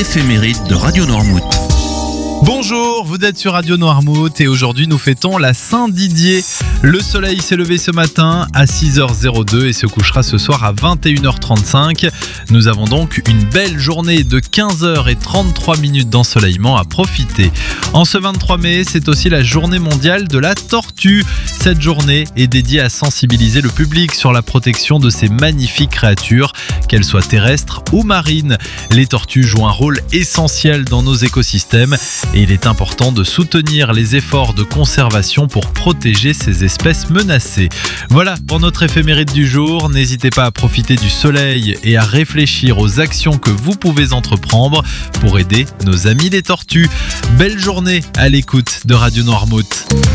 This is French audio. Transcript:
éphémérides de Radio Noirmouth. Bonjour, vous êtes sur Radio Noirmouth et aujourd'hui nous fêtons la Saint-Didier. Le soleil s'est levé ce matin à 6h02 et se couchera ce soir à 21h35. Nous avons donc une belle journée de 15h33 d'ensoleillement à profiter. En ce 23 mai, c'est aussi la journée mondiale de la tortue. Cette journée est dédiée à sensibiliser le public sur la protection de ces magnifiques créatures, qu'elles soient terrestres ou marines. Les tortues jouent un rôle essentiel dans nos écosystèmes. Et il est important de soutenir les efforts de conservation pour protéger ces espèces menacées. Voilà pour notre éphéméride du jour. N'hésitez pas à profiter du soleil et à réfléchir aux actions que vous pouvez entreprendre pour aider nos amis les tortues. Belle journée à l'écoute de Radio Noirmouth.